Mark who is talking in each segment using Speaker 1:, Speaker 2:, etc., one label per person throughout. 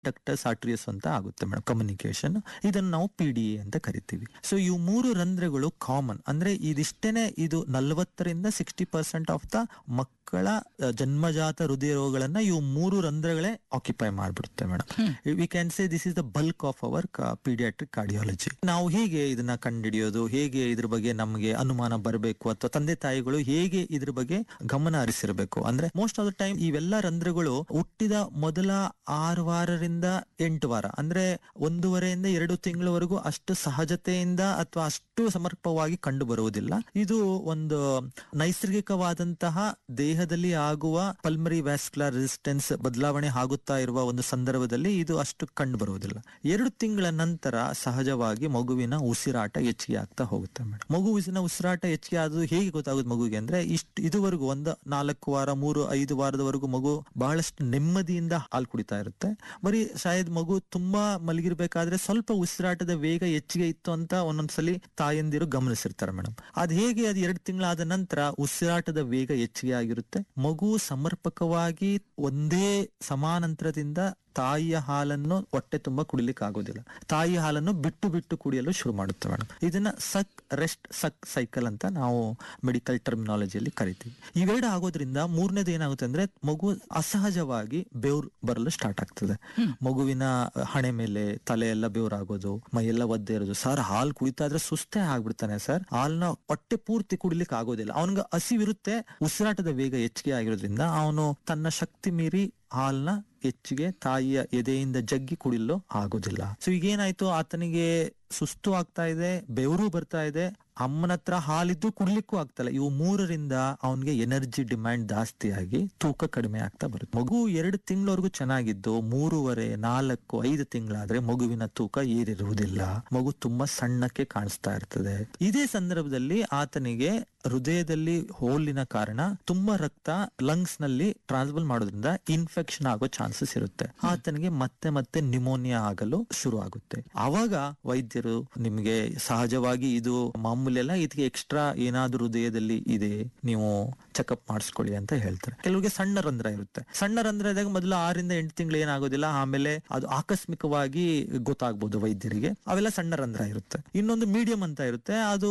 Speaker 1: ಡಕ್ಟಸ್ ಆರ್ಟರಿಯಸ್ ಅಂತ ಆಗುತ್ತೆ madam, communication. ಇದನ್ನು ನಾವು PDA ಅಂತ ಕರಿತೀವಿ. ಸೊ ಇವು 3 ರಂಧ್ರಗಳು ಕಾಮನ್, ಅಂದ್ರೆ ಇದಿಷ್ಟೇನೆ, ಇದು 40-60% ಆಫ್ ದ ಮಕ್ಕಳ ಜನ್ಮಜಾತ ಹೃದಯ ರೋಗಗಳನ್ನ ಇವು 3 ರಂಧ್ರಗಳೇ occupy ಮಾಡ್ಬಿಡುತ್ತೆ madam. We can say this is the bulk of our paediatric cardiology. ನಾವು ಹೇಗೆ ಇದನ್ನ ಕಂಡುಹಿಡಿಯೋದು, ಹೇಗೆ ಇದ್ರ ಬಗ್ಗೆ ನಮಗೆ ಅನುಮಾನ ಬರಬೇಕು, ಅಥವಾ ತಂದೆ ತಾಯಿಗಳು ಹೇಗೆ ಇದ್ರ ಬಗ್ಗೆ ಗಮನ ಹರಿಸಿರಬೇಕು ಅಂದ್ರೆ, ಮೋಸ್ಟ್ ಆಫ್ ದ ಟೈಮ್ ಇವೆಲ್ಲ ರಂಧ್ರಗಳು ಹುಟ್ಟಿದ ಮೊದಲ 6 ವಾರದಿಂದ 8 ವಾರ, ಅಂದ್ರೆ 1.5-2 ತಿಂಗಳವರೆಗೂ ಅಷ್ಟು ಸಹಜತೆಯಿಂದ ಅಥವಾ ಅಷ್ಟು ಸಮರ್ಪಕವಾಗಿ ಕಂಡು ಬರುವುದಿಲ್ಲ. ಇದು ಒಂದು ನೈಸರ್ಗಿಕವಾದಂತಹ ದೇಹದಲ್ಲಿ ಆಗುವ ಪಲ್ಮರಿ ವ್ಯಾಸ್ಕ್ಯುಲರ್ ರೆಸಿಸ್ಟೆನ್ಸ್ ಬದಲಾವಣೆ ಆಗುತ್ತಾ ಇರುವ ಒಂದು ಸಂದರ್ಭದಲ್ಲಿ ಇದು ಅಷ್ಟು ಕಂಡು ಬರುವುದಿಲ್ಲ. 2 ತಿಂಗಳ ನಂತರ ಸಹಜವಾಗಿ ಮಗುವಿನ ಉಸಿರಾಟ ಹೆಚ್ಚಿಗೆ ಆಗ್ತಾ ಹೋಗುತ್ತೆ ಮೇಡಮ್. ಮಗುವಿನ ಉಸಿರಾಟ ಹೆಚ್ಚಿಗೆ ಆಗೋದು ಹೇಗೆ ಗೊತ್ತಾಗುತ್ತೆ ಮಗುವಿಗೆ ಅಂದ್ರೆ, ಇದುವರೆಗೂ ಒಂದು 4 ವಾರ 3-5 ವಾರದವರೆಗೂ ಮಗು ಬಹಳಷ್ಟು ನೆಮ್ಮದಿಯಿಂದ ಹಾಲು ಕುಡಿತಾ ಇರುತ್ತೆ. ಬರೀ ಶಾಯದ್ ಮಗು ತುಂಬಾ ಮಲಗಿರ್ಬೇಕಾದ್ರೆ ಸ್ವಲ್ಪ ಉಸಿರಾಟದ ವೇಗ ಹೆಚ್ಚಿಗೆ ಇತ್ತು ಅಂತ ಒಂದೊಂದ್ಸಲಿ ತಾಯಂದಿರು ಗಮನಿಸಿರ್ತಾರೆ ಮೇಡಮ್. ಅದ್ ಹೇಗೆ ಅದು 2 ತಿಂಗಳಾದ ನಂತರ ಉಸಿರಾಟದ ವೇಗ ಹೆಚ್ಚಿಗೆ ಆಗಿರುತ್ತೆ. ಮಗು ಸಮರ್ಪಕವಾಗಿ ಒಂದೇ ಸಮಾನಾಂತರದಿಂದ ತಾಯಿಯ ಹಾಲನ್ನು ಹೊಟ್ಟೆ ತುಂಬಾ ಕುಡಿಲಿಕ್ಕೆ ಆಗೋದಿಲ್ಲ. ತಾಯಿಯ ಹಾಲನ್ನು ಬಿಟ್ಟು ಬಿಟ್ಟು ಕುಡಿಯಲು ಶುರು ಮಾಡುತ್ತೆ ಮೇಡಮ್. ಇದನ್ನ ಸಕ್ ರೆಸ್ಟ್ ಸಕ್ ಸೈಕಲ್ ಅಂತ ನಾವು ಮೆಡಿಕಲ್ ಟರ್ಮಿನಾಲಜಿಯಲ್ಲಿ ಕರಿತೀವಿ. ಇವೆರಡು ಆಗೋದ್ರಿಂದ ಮೂರನೇದು ಏನಾಗುತ್ತೆ ಅಂದ್ರೆ, ಮಗು ಅಸಹಜವಾಗಿ ಬೆವರು ಬರಲು ಸ್ಟಾರ್ಟ್ ಆಗ್ತದೆ. ಮಗುವಿನ ಹಣೆ ಮೇಲೆ ತಲೆ ಎಲ್ಲ ಬೆವರಾಗೋದು, ಮೈಯೆಲ್ಲ ಒದ್ದೆ ಇರೋದು. ಸರ್ ಹಾಲು ಕುಡಿತಾ ಇದ್ರೆ ಸುಸ್ತೇ ಆಗ್ಬಿಡ್ತಾನೆ ಸರ್, ಹಾಲ್ನ ಹೊಟ್ಟೆ ಪೂರ್ತಿ ಕುಡಿಲಿಕ್ಕೆ ಆಗೋದಿಲ್ಲ. ಅವನಿಗೆ ಹಸಿವಿರುತ್ತೆ, ಉಸಿರಾಟದ ವೇಗ ಹೆಚ್ಚಿಗೆ ಆಗಿರೋದ್ರಿಂದ ಅವನು ತನ್ನ ಶಕ್ತಿ ಮೀರಿ ಹಾಲ್ನ ಹೆಚ್ಚಿಗೆ ತಾಯಿಯ ಎದೆಯಿಂದ ಜಗ್ಗಿ ಕುಡಿಯಲು ಆಗೋದಿಲ್ಲ. ಸೊ ಈಗೇನಾಯ್ತು, ಆತನಿಗೆ ಸುಸ್ತು ಆಗ್ತಾ ಇದೆ, ಬೆವರು ಬರ್ತಾ ಇದೆ, ಅಮ್ಮನ ಹತ್ರ ಹಾಲಿದ್ದು ಕುಡ್ಲಿಕ್ಕೂ ಆಗ್ತಲ್ಲ. ಇವು 3ರಿಂದ ಅವನಿಗೆ ಎನರ್ಜಿ ಡಿಮ್ಯಾಂಡ್ ಜಾಸ್ತಿ ಆಗಿ ತೂಕ ಕಡಿಮೆ ಆಗ್ತಾ ಬರುತ್ತೆ. ಮಗು 2 ತಿಂಗಳವರೆಗೂ ಚೆನ್ನಾಗಿದ್ದು 3.5, 4, 5 ತಿಂಗಳಾದ್ರೆ ಮಗುವಿನ ತೂಕ ಏರಿರುವುದಿಲ್ಲ. ಮಗು ತುಂಬಾ ಸಣ್ಣಕ್ಕೆ ಕಾಣಿಸ್ತಾ ಇರ್ತದೆ. ಇದೇ ಸಂದರ್ಭದಲ್ಲಿ ಆತನಿಗೆ ಹೃದಯದಲ್ಲಿ ಹೋಲಿನ ಕಾರಣ ತುಂಬಾ ರಕ್ತ ಲಂಗ್ಸ್ ನಲ್ಲಿ ಟ್ರಾನ್ಸ್ಫರ್ ಮಾಡೋದ್ರಿಂದ ಇನ್ಫೆಕ್ಷನ್ ಆಗೋ ಚಾನ್ಸಸ್ ಇರುತ್ತೆ. ಆತನಿಗೆ ಮತ್ತೆ ನ್ಯೂಮೋನಿಯಾ ಆಗಲು ಶುರು ಆಗುತ್ತೆ. ಅವಾಗ ವೈದ್ಯರು ನಿಮ್ಗೆ ಸಹಜವಾಗಿ ಇದು ಮಾಮೂಲಿ ಅಲ್ಲ, ಇದಕ್ಕೆ ಎಕ್ಸ್ಟ್ರಾ ಏನಾದ್ರೂ ಹೃದಯದಲ್ಲಿ ಇದೆ, ನೀವು ಚೆಕಪ್ ಮಾಡಿಸ್ಕೊಳ್ಳಿ ಅಂತ ಹೇಳ್ತಾರೆ. ಕೆಲವರಿಗೆ ಸಣ್ಣ ರಂಧ್ರ ಇರುತ್ತೆ. ಸಣ್ಣ ರಂಧ್ರ ಇದ್ದಾಗ ಮೊದಲು 6-8 ತಿಂಗಳು ಏನಾಗೋದಿಲ್ಲ, ಆಮೇಲೆ ಅದು ಆಕಸ್ಮಿಕವಾಗಿ ಗೊತ್ತಾಗ್ಬೋದು ವೈದ್ಯರಿಗೆ. ಅವೆಲ್ಲ ಸಣ್ಣ ರಂಧ್ರ ಇರುತ್ತೆ. ಇನ್ನೊಂದು ಮೀಡಿಯಂ ಅಂತ ಇರುತ್ತೆ, ಅದು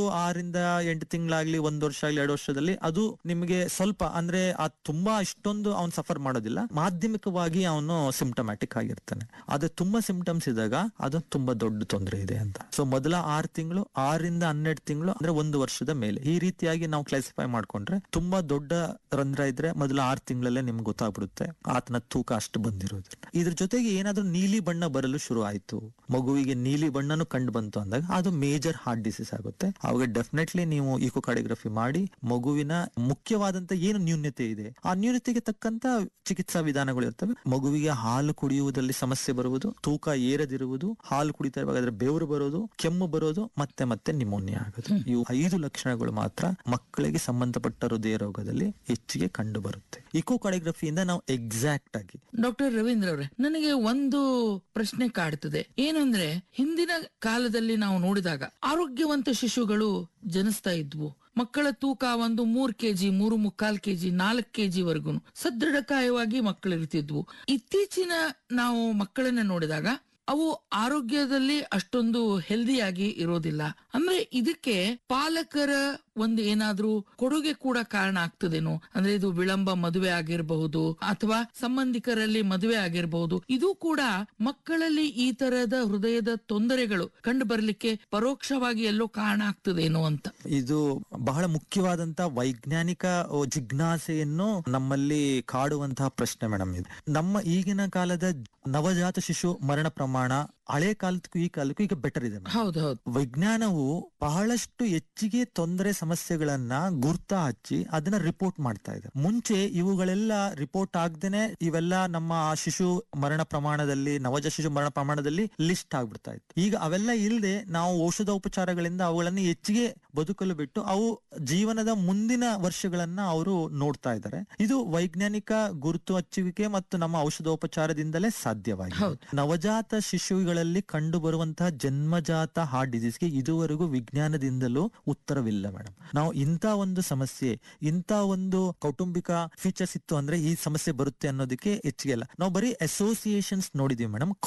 Speaker 1: 6-8 ತಿಂಗಳಾಗ್ಲಿ 1 ವರ್ಷ ಆಗ್ಲಿ 2 ವರ್ಷದಲ್ಲಿ ಅದು ನಿಮಗೆ ಸ್ವಲ್ಪ ಅಂದ್ರೆ ಅದು ತುಂಬಾ ಇಷ್ಟೊಂದು ಅವ್ನು ಸಫರ್ ಮಾಡೋದಿಲ್ಲ, ಮಾಧ್ಯಮಿಕವಾಗಿ ಅವನು ಸಿಂಪ್ಟಮ್ಯಾಟಿಕ್ ಆಗಿರ್ತಾನೆ. ಅದು ತುಂಬಾ ಸಿಂಪ್ಟಮ್ಸ್ ಇದ್ದಾಗ ಅದು ತುಂಬಾ ದೊಡ್ಡ ತೊಂದರೆ ಇದೆ ಅಂತ. ಸೊ ಮೊದಲ 6 ತಿಂಗಳು, 6-12 ತಿಂಗಳು ಅಂದ್ರೆ 1 ವರ್ಷದ ಮೇಲೆ, ಈ ರೀತಿಯಾಗಿ ನಾವು ಕ್ಲಾಸಿಫೈ ಮಾಡ್ಕೊಂಡ್ರೆ ತುಂಬಾ ದೊಡ್ಡ ರಂಧ್ರ ಇದ್ರೆ ಮೊದಲ 6 ತಿಂಗಳಲ್ಲೇ ನಿಮ್ಗೆ ಗೊತ್ತಾಗ್ಬಿಡುತ್ತೆ ಆತನ ತೂಕ ಅಷ್ಟು ಬಂದಿರೋದು. ಇದ್ರ ಜೊತೆಗೆ ಏನಾದ್ರೂ ನೀಲಿ ಬಣ್ಣ ಬರಲು ಶುರು ಆಯ್ತು, ಮಗುವಿಗೆ ನೀಲಿ ಬಣ್ಣನು ಕಂಡು ಬಂತು ಅಂದಾಗ ಅದು ಮೇಜರ್ ಹಾರ್ಟ್ ಡಿಸೀಸ್ ಆಗುತ್ತೆ. ಅವಾಗ ಡೆಫಿನೆಟ್ಲಿ ನೀವು ಇಕೋಕಾರ್ಡಿಯೋಗ್ರಫಿ ಮಾಡಿ ಮಗುವಿನ ಮುಖ್ಯವಾದಂತ ಏನು ನ್ಯೂನ್ಯತೆ ಇದೆ ಆ ನ್ಯೂನ್ಯತೆಗೆ ತಕ್ಕಂತ ಚಿಕಿತ್ಸಾ ವಿಧಾನಗಳು ಇರ್ತವೆ. ಮಗುವಿಗೆ ಹಾಲು ಕುಡಿಯುವುದರಲ್ಲಿ ಸಮಸ್ಯೆ ಬರುವುದು, ತೂಕ ಏರದಿರುವುದು, ಹಾಲು ಕುಡಿತಾ ಇರುವಾಗ ಬೆವರು ಬರೋದು, ಕೆಮ್ಮು ಬರೋದು, ಮತ್ತೆ ನಿಮೋನಿಯಾ ಆಗೋದು. ಇವು 5 ಲಕ್ಷಣಗಳು ಮಾತ್ರ ಮಕ್ಕಳಿಗೆ ಸಂಬಂಧಪಟ್ಟ ಹೃದಯ ರೋಗದಲ್ಲಿ ಹೆಚ್ಚಿಗೆ ಕಂಡು ಬರುತ್ತೆ. ಇಕೋಕಾರ್ಡಿಯೋಗ್ರಫಿಯಿಂದ ನಾವು ಎಕ್ಸಾಕ್ಟ್ ಆಗಿ.
Speaker 2: ಡಾಕ್ಟರ್ ರವೀಂದ್ರ ಅವರೇ, ನನಗೆ ಒಂದು ಪ್ರಶ್ನೆ ಕಾಡುತ್ತದೆ. ಏನಂದ್ರೆ, ಹಿಂದಿನ ಕಾಲದಲ್ಲಿ ನಾವು ನೋಡಿದಾಗ ಆರೋಗ್ಯವಂತ ಶಿಶುಗಳು ಜನಿಸ್ತಾ ಇದ್ವು. ಮಕ್ಕಳ ತೂಕ ಒಂದು 3 kg, 3.25 kg, 4 kg ವರೆಗೂ ಸದೃಢಕಾಯವಾಗಿ ಮಕ್ಕಳಿರ್ತಿದ್ವು. ಇತ್ತೀಚಿನ ನಾವು ಮಕ್ಕಳನ್ನ ನೋಡಿದಾಗ ಅವು ಆರೋಗ್ಯದಲ್ಲಿ ಅಷ್ಟೊಂದು ಹೆಲ್ದಿಯಾಗಿ ಇರೋದಿಲ್ಲ. ಅಂದ್ರೆ ಇದಕ್ಕೆ ಪಾಲಕರ ಒಂದು ಏನಾದ್ರೂ ಕೊಡುಗೆ ಕೂಡ ಕಾರಣ ಆಗ್ತದೇನೋ? ಅಂದ್ರೆ ಇದು ವಿಳಂಬ ಮದುವೆ ಆಗಿರಬಹುದು, ಅಥವಾ ಸಂಬಂಧಿಕರಲ್ಲಿ ಮದುವೆ ಆಗಿರಬಹುದು. ಇದು ಕೂಡ ಮಕ್ಕಳಲ್ಲಿ ಈ ತರದ ಹೃದಯದ ತೊಂದರೆಗಳು ಕಂಡು ಬರ್ಲಿಕ್ಕೆ ಪರೋಕ್ಷವಾಗಿ ಎಲ್ಲೋ ಕಾರಣ ಆಗ್ತದೇನೋ ಅಂತ.
Speaker 1: ಇದು ಬಹಳ ಮುಖ್ಯವಾದಂತಹ ವೈಜ್ಞಾನಿಕ ಜಿಜ್ಞಾಸೆಯನ್ನು ನಮ್ಮಲ್ಲಿ ಕಾಡುವಂತಹ ಪ್ರಶ್ನೆ ಮೇಡಮ್. ಇದು ನಮ್ಮ ಈಗಿನ ಕಾಲದ ನವಜಾತ ಶಿಶು ಮರಣ ಪ್ರಮಾಣ ಹಳೆ ಕಾಲಕ್ಕೂ ಈ ಕಾಲಕ್ಕೂ ಈಗ ಬೆಟರ್ ಇದೆ.
Speaker 2: ಹೌದೌದು,
Speaker 1: ವಿಜ್ಞಾನವು ಬಹಳಷ್ಟು ಹೆಚ್ಚಿಗೆ ತೊಂದರೆ ಸಮಸ್ಯೆಗಳನ್ನ ಗುರ್ತ ಹಚ್ಚಿ ಅದನ್ನ ರಿಪೋರ್ಟ್ ಮಾಡ್ತಾ ಇದೆ. ಮುಂಚೆ ಇವುಗಳೆಲ್ಲ ರಿಪೋರ್ಟ್ ಆಗ್ದೇನೆ ಇವೆಲ್ಲ ನಮ್ಮ ಶಿಶು ಮರಣ ಪ್ರಮಾಣದಲ್ಲಿ, ನವಜಾತ ಶಿಶು ಮರಣ ಪ್ರಮಾಣದಲ್ಲಿ ಲಿಸ್ಟ್ ಆಗ್ಬಿಡ್ತಾ ಇತ್ತು. ಈಗ ಅವೆಲ್ಲ ಇಲ್ಲದೆ ನಾವು ಔಷಧೋಪಚಾರಗಳಿಂದ ಅವುಗಳನ್ನು ಹೆಚ್ಚಿಗೆ ಬದುಕಲು ಬಿಟ್ಟು ಅವು ಜೀವನದ ಮುಂದಿನ ವರ್ಷಗಳನ್ನ ಅವರು ನೋಡ್ತಾ ಇದ್ದಾರೆ. ಇದು ವೈಜ್ಞಾನಿಕ ಗುರುತು ಹಚ್ಚುವಿಕೆ ಮತ್ತು ನಮ್ಮ ಔಷಧೋಪಚಾರದಿಂದಲೇ ಸಾಧ್ಯವಾಗಿದೆ. ನವಜಾತ ಶಿಶುಗಳಲ್ಲಿ ಕಂಡು ಬರುವಂತಹ ಜನ್ಮಜಾತ ಹಾರ್ಟ್ ಡಿಸೀಸ್ಗೆ ಇದುವರೆಗೂ ವಿಜ್ಞಾನದಿಂದಲೂ ಉತ್ತರವಿಲ್ಲ ಮೇಡಮ್. ನಾವು ಇಂಥ ಒಂದು ಸಮಸ್ಯೆ, ಇಂಥ ಒಂದು ಕೌಟುಂಬಿಕ ಫೀಚರ್ಸ್ ಇತ್ತು ಅಂದ್ರೆ ಈ ಸಮಸ್ಯೆ ಬರುತ್ತೆ ಅನ್ನೋದಕ್ಕೆ ಹೆಚ್ಚಿಗೆ ಅಲ್ಲ. ನಾವು ಬರೀ ಅಸೋಸಿಯೇಷನ್ಸ್ ನೋಡಿದೀವಿ ಮೇಡಮ್.